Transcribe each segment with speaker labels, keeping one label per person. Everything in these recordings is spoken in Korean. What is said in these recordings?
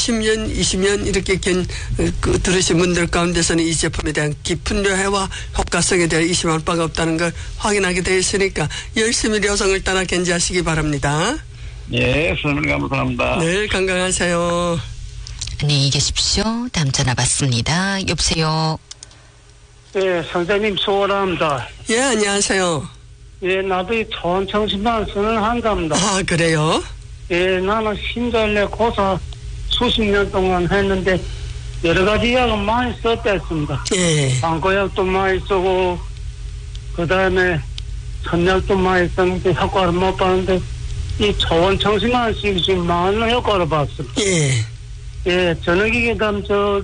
Speaker 1: 10년, 20년 이렇게 들으신 분들 가운데서는 이 제품에 대한 깊은 뇌와 효과성에 대해 의심할 바가 없다는 걸 확인하게 되어 있으니까 열심히 여성을 따라 견지하시기 바랍니다.
Speaker 2: 예, 선생님 감사합니다.
Speaker 1: 늘 건강하세요.
Speaker 3: 안녕히 계십시오. 다음 전화 받습니다. 여보세요.
Speaker 4: 예, 선생님 소원합니다.
Speaker 1: 예, 안녕하세요.
Speaker 4: 예, 나도 이 좋은 정신만 선언한답니다.
Speaker 1: 아, 그래요?
Speaker 4: 예, 나는 심장래 고사 수십 년 동안 했는데 여러 가지 약은 많이 썼댔습니다.
Speaker 1: 예.
Speaker 4: 방구약도 많이 쓰고 그 다음에 선약도 많이 썼는데 효과를 못 봤는데 이 좋은 정신만 쓰기 지금 많은 효과를 봤습니다.
Speaker 1: 예.
Speaker 4: 예, 저녁에 가면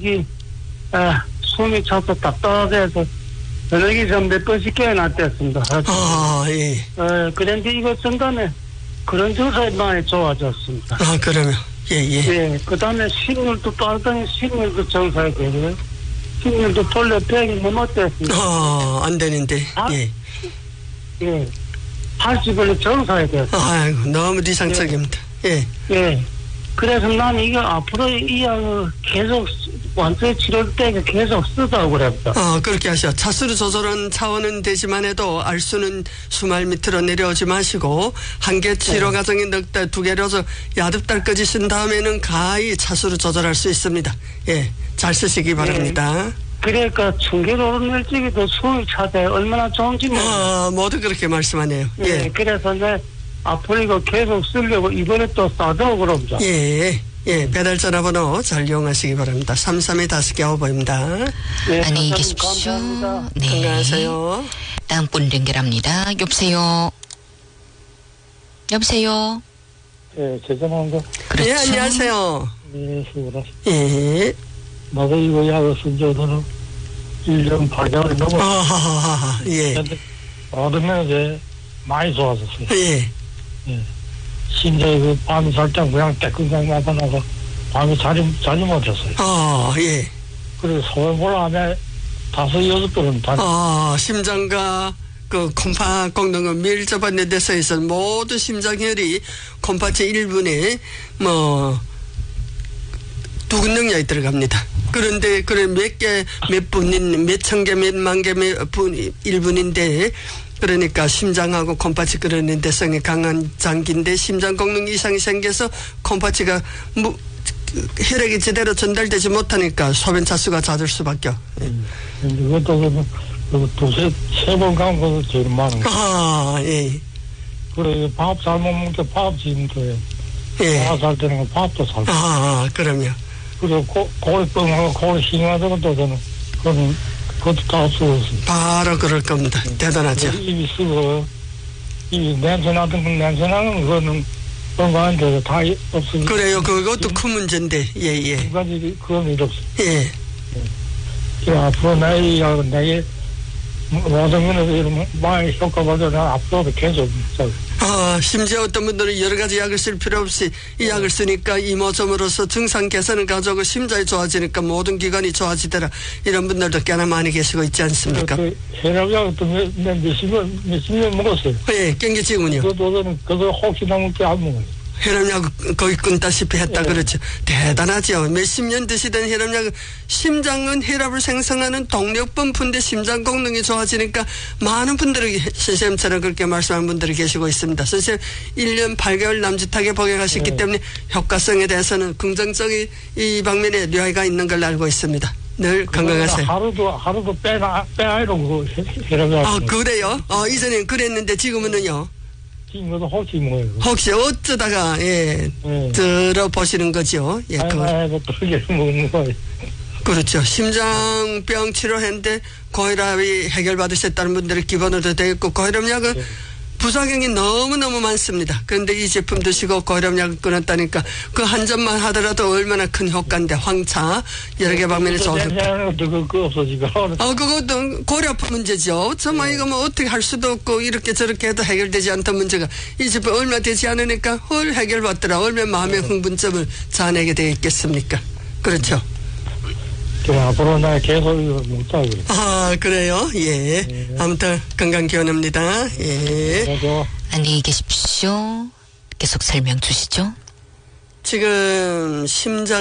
Speaker 4: 숨이 차서 답답해서 저녁에 좀 몇 번씩 깨어났댔습니다.
Speaker 1: 아, 예.
Speaker 4: 그런데 이거 쓴 다음에 그런 증상이 많이 좋아졌습니다.
Speaker 1: 아, 그러면. 예, 예.
Speaker 4: 예, 그 다음에 식물도 빠르더니 식물도 정상이 되고요. 식물도 본래 100이 넘었댔습니다.
Speaker 1: 안 되는데. 예.
Speaker 4: 예. 80원에 정상이 됐어요.
Speaker 1: 아이고, 너무 이상적입니다. 예.
Speaker 4: 예. 그래서 난 이거 앞으로 이 약을 계속 완전히 치료될 때 계속 쓰자고 그랬다.
Speaker 1: 그렇게 하셔. 차수를 조절한 차원은 되지만 해도 알수는 수말 밑으로 내려오지 마시고 한 개 치료 과정이 넉 달, 2개로서 야듭 달까지 쓴 다음에는 가히 차수를 조절할 수 있습니다. 예. 잘 쓰시기 바랍니다.
Speaker 4: 예. 그러니까 충계로 오른 일찍이도 숨이 차대 얼마나 좋은지
Speaker 1: 모두 그렇게 말씀하네요.
Speaker 4: 예.
Speaker 1: 예.
Speaker 4: 그래서 내 앞으로 이거 계속 쓰려고 이번에 또 싸도록 그럽니다.
Speaker 1: 예. 예, 배달 전화번호 잘 이용하시기 바랍니다. 33-5-9입니다.
Speaker 4: 네,
Speaker 3: 안녕히 계십시오.
Speaker 4: 감사합니다.
Speaker 3: 네.
Speaker 1: 건강하세요.
Speaker 3: 다음 분 연결합니다. 여보세요. 여보세요.
Speaker 4: 예, 죄송합니다.
Speaker 3: 그렇죠.
Speaker 1: 예, 안녕하세요.
Speaker 4: 예, 수고하셨습니다.
Speaker 1: 예.
Speaker 4: 나도 이거 약을 쓴 지는 1년 8개월이 넘었어요.
Speaker 1: 예.
Speaker 4: 근데 얻으면 이제 많이 좋아졌어요.
Speaker 1: 예.
Speaker 4: 예. 심지어 그 밤이 살짝 그냥 깨끗하게 나타나서 밤에 자지 못했어요.
Speaker 1: 예.
Speaker 4: 그래서 소변볼 안에 5-6번은 다녔어요.
Speaker 1: 심장과 그 콤파功能은 밀접한 데서 있어 모두 심장혈이 콤파체 1분에 두근능량이 들어갑니다. 그런데 그래 몇 천 개, 몇 만 개, 몇 분 1분인데 그러니까 심장하고 콤파치 그러는 데성이 강한 장기인데 심장功能 이상이 생겨서 콤파치가 혈액이 제대로 전달되지 못하니까 소변 차수가 잦을 수밖에.
Speaker 4: 이것도 세 번 간 것도 제일 많은 거예요.
Speaker 1: 예.
Speaker 4: 그래, 밥 잘못 먹을 때 밥 지금 돼.
Speaker 1: 예.
Speaker 4: 밥 살 때는 밥도 살 때.
Speaker 1: 그럼요.
Speaker 4: 그리고 고리병하고 고리 심하던 것도 저는, 그것도 다 없어졌어요.
Speaker 1: 바로 그럴 겁니다. 대단하죠.
Speaker 4: 입이 쓰고, 입이 냄새 나던 건 냄새 나는 거는 건강한데 다 없어요.
Speaker 1: 그래요. 그것도 큰 문제인데. 예.
Speaker 4: 두 가지, 그건 일 없어요.
Speaker 1: 예.
Speaker 4: 앞으로 내게 모든 면에서 이런 많이 효과받아 나 앞으로도 계속
Speaker 1: 심지어 어떤 분들은 여러 가지 약을 쓸 필요 없이 이 약을 쓰니까 이모점으로서 증상 개선을 가져오고 심장이 좋아지니까 모든 기관이 좋아지더라. 이런 분들도 꽤나 많이 계시고 있지 않습니까?
Speaker 4: 혈압약도 몇십 년 먹었어요.
Speaker 1: 예, 땡겨지군요.
Speaker 4: 그거 혹시 남을 게 안 먹어요.
Speaker 1: 혈압약 거의 끊다시피 했다. 그렇죠. 대단하죠. 몇십 년 드시던 혈압약은 심장은 혈압을 생성하는 동력분포인데 심장功能이 좋아지니까 많은 분들이 선생님처럼 그렇게 말씀하는 분들이 계시고 있습니다. 선생님 1년 8개월 남짓하게 복용하셨기 때문에 효과성에 대해서는 긍정적인 이 방면에 뇌가 있는 걸로 알고 있습니다. 늘 건강하세요.
Speaker 4: 하루도 빼아이로 혈압약.
Speaker 1: 그래요? 이전엔 그랬는데 지금은요?
Speaker 4: 지금은 혹시 뭐예요?
Speaker 1: 혹시 어쩌다가 들어보시는 거죠? 예,
Speaker 4: 먹는 거예요.
Speaker 1: 그렇죠. 심장병 치료했는데 고혈압이 해결받으셨다는 분들이 기본으로 되어 있고 고혈압약은 부작용이 너무너무 많습니다. 그런데 이 제품 드시고 고혈압약을 끊었다니까 그 한 점만 하더라도 얼마나 큰 효과인데 황차 여러 개 방면에 좋은 효과.
Speaker 4: 그거 없어지고.
Speaker 1: 그것도 고려아픈 문제죠. 정말 이거 어떻게 할 수도 없고 이렇게 저렇게 해도 해결되지 않던 문제가 이 제품 얼마 되지 않으니까 해결받더라. 얼마나 마음의 흥분점을 자아내게 되어 있겠습니까? 그렇죠.
Speaker 4: 그래, 앞으로 나 계속 이거 못하고 그래.
Speaker 1: 그래요? 예. 아무튼 건강 기원합니다. 예.
Speaker 3: 안녕히 계십시오. 계속 설명 주시죠.
Speaker 1: 지금 심장